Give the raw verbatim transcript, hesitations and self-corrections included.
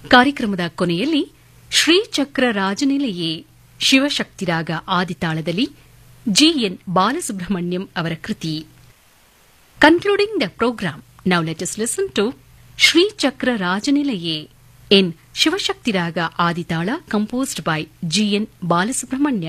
ಕಾರ್ಯಕ್ರಮದ ಕೊನೆಯಲ್ಲಿ ಶ್ರೀಚಕ್ರ ರಾಜನಿಲಯೇ ಶಿವಶಕ್ತಿರಾಗ ಆದಿತಾಳದಲ್ಲಿ ಜಿಎನ್ ಬಾಲಸುಬ್ರಹ್ಮಣ್ಯಂ ಅವರ ಕೃತಿ. Concluding the programme, now let us listen to ಶ್ರೀಚಕ್ರ ರಾಜನಿಲಯೇ in ಶಿವಶಕ್ತಿರಾಗ ಆದಿತಾಳ, composed by GN Balasubrahmanyam.